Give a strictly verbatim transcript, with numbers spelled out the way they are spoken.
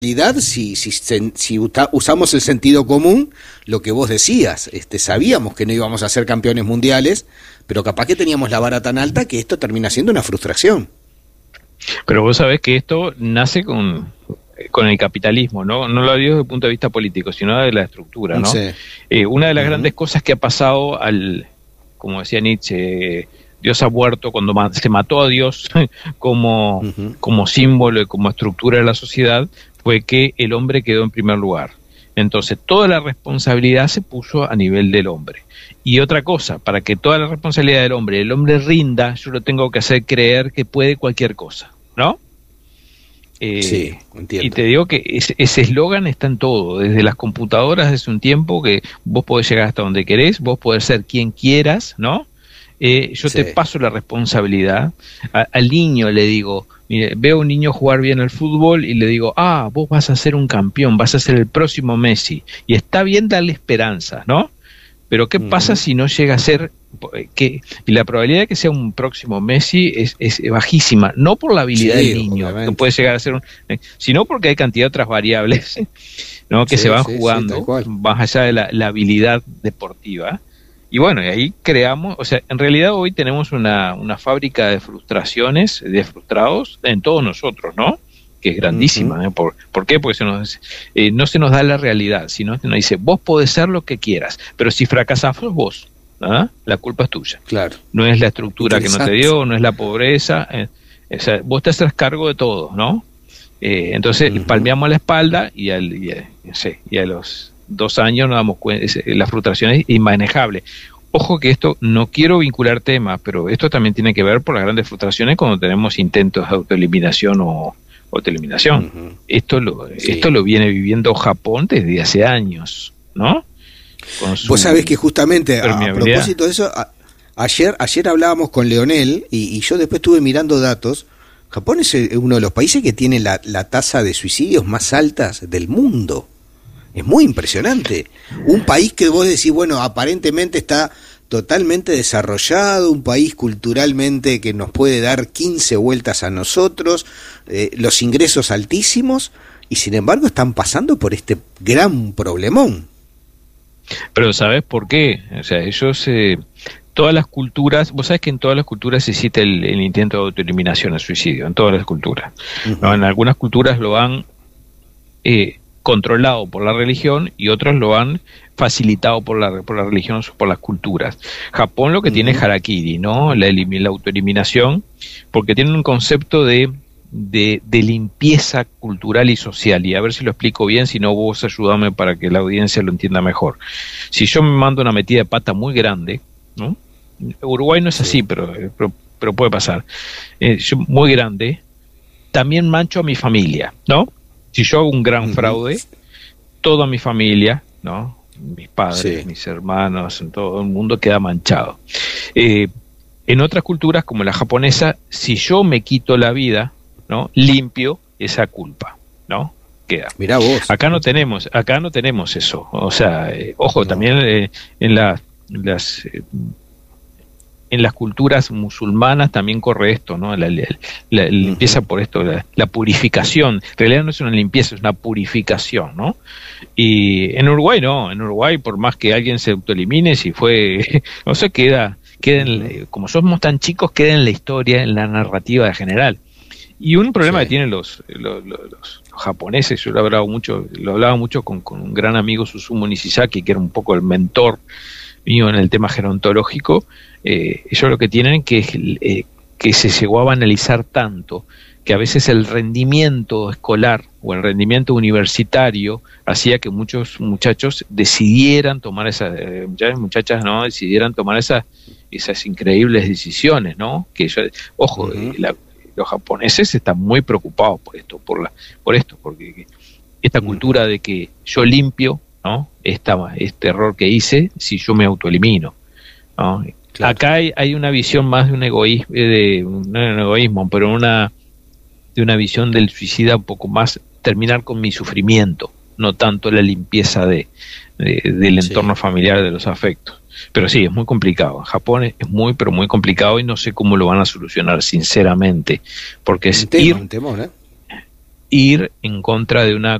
Si, si, si usamos el sentido común, lo que vos decías, este, sabíamos que no íbamos a ser campeones mundiales, pero capaz que teníamos la vara tan alta que esto termina siendo una frustración. Pero vos sabés que esto nace con, con el capitalismo, ¿no? No lo digo desde el punto de vista político, sino de la estructura, ¿no? Sí. Eh, una de las uh-huh. grandes cosas que ha pasado al, como decía Nietzsche, Dios ha muerto cuando se mató a Dios como, uh-huh. como símbolo y como estructura de la sociedad, fue que el hombre quedó en primer lugar. Entonces, toda la responsabilidad se puso a nivel del hombre. Y otra cosa, para que toda la responsabilidad del hombre, el hombre rinda, yo lo tengo que hacer creer que puede cualquier cosa, ¿no? Eh, sí, entiendo. Y te digo que ese eslogan está en todo, desde las computadoras desde un tiempo que vos podés llegar hasta donde querés, vos podés ser quien quieras, ¿no? Eh, yo sí. te paso la responsabilidad. A, al niño le digo, mire, veo a un niño jugar bien al fútbol y le digo, ah, vos vas a ser un campeón, vas a ser el próximo Messi. Y está bien darle esperanza, ¿no? Pero ¿qué uh-huh. pasa si no llega a ser? Que, y la probabilidad de que sea un próximo Messi es, es bajísima, no por la habilidad sí, del niño, obviamente. Que puede llegar a ser un, sino porque hay cantidad de otras variables, ¿no? Que sí, se van sí, jugando sí, más allá de la, la habilidad deportiva. Y bueno, y ahí creamos, o sea, en realidad hoy tenemos una, una fábrica de frustraciones, de frustrados en todos nosotros, ¿no? Que es grandísima. Uh-huh. ¿eh? ¿Por, ¿Por qué? Porque se nos, eh, no se nos da la realidad, sino que nos dice, vos podés ser lo que quieras, pero si fracasás vos, ¿ah? La culpa es tuya. Claro. No es la estructura que no te dio, no es la pobreza, eh, o sea, vos te haces cargo de todo, ¿no? Eh, entonces, uh-huh. palmeamos la espalda y, al, y, a, no sé, y a los dos años nos damos cuenta, la frustración es inmanejable. Ojo que esto, no quiero vincular temas, pero esto también tiene que ver por las grandes frustraciones cuando tenemos intentos de autoeliminación o autoeliminación. Uh-huh. Esto lo sí. esto lo viene viviendo Japón desde hace años, ¿no? Vos sabés que justamente a, a propósito de eso, a, ayer ayer hablábamos con Leonel y, y yo después estuve mirando datos. Japón es uno de los países que tiene la, la tasa de suicidios más altas del mundo. Es muy impresionante. Un país que vos decís, bueno, aparentemente está totalmente desarrollado, un país culturalmente que nos puede dar quince vueltas a nosotros, eh, los ingresos altísimos, y sin embargo están pasando por este gran problemón. Pero ¿sabés por qué? O sea, ellos, eh, todas las culturas, vos sabés que en todas las culturas existe el, el intento de autoeliminación, el suicidio, en todas las culturas. Uh-huh. ¿No? En algunas culturas lo han eh, controlado por la religión y otros lo han facilitado por la por la religión, por las culturas. Japón lo que uh-huh. tiene es harakiri, ¿no? La, la autoeliminación, porque tienen un concepto de, de, de limpieza cultural y social, y a ver si lo explico bien, si no vos ayúdame para que la audiencia lo entienda mejor. Si yo me mando una metida de pata muy grande, ¿no? Uruguay no es así, pero, pero, pero puede pasar, eh, yo, muy grande, también mancho a mi familia, ¿no? Si yo hago un gran uh-huh. fraude, toda mi familia, ¿no? Mis padres, sí. mis hermanos, todo el mundo queda manchado. Eh, en otras culturas, como la japonesa, si yo me quito la vida, ¿no? Limpio esa culpa, ¿no? Queda. Mirá vos. Acá no tenemos, acá no tenemos eso. O sea, eh, ojo, no. también eh, en, la, en las eh, en las culturas musulmanas también corre esto, ¿no? La, la, la limpieza uh-huh. por esto, la, la purificación. En realidad no es una limpieza, es una purificación, ¿no? Y en Uruguay no, en Uruguay por más que alguien se autoelimine, si fue, no sé, queda, queda en, como somos tan chicos, queda en la historia, en la narrativa general. Y un problema sí. que tienen los, los, los, los japoneses, yo lo he hablado mucho, lo hablaba mucho con, con un gran amigo, Susumu Nishizaki, que era un poco el mentor mío en el tema gerontológico. Eh, ellos lo que tienen que es eh, que se llegó a banalizar tanto que a veces el rendimiento escolar o el rendimiento universitario hacía que muchos muchachos decidieran tomar esas eh, muchachas muchachas no decidieran tomar esas esas increíbles decisiones, ¿no? Que yo, ojo, uh-huh. eh, la, los japoneses están muy preocupados por esto, por la, por esto, porque esta uh-huh. cultura de que yo limpio, ¿no? Esta, este error que hice si yo me autoelimino, ¿no? Claro. Acá hay, hay una visión más de un egoísmo, de, no de un egoísmo, pero una de una visión del suicida un poco más terminar con mi sufrimiento, no tanto la limpieza de, de del entorno sí. familiar, de los afectos. Pero sí, es muy complicado. En Japón es muy, pero muy complicado y no sé cómo lo van a solucionar, sinceramente, porque es un tema, ir... un temor, ¿eh? ir en contra de una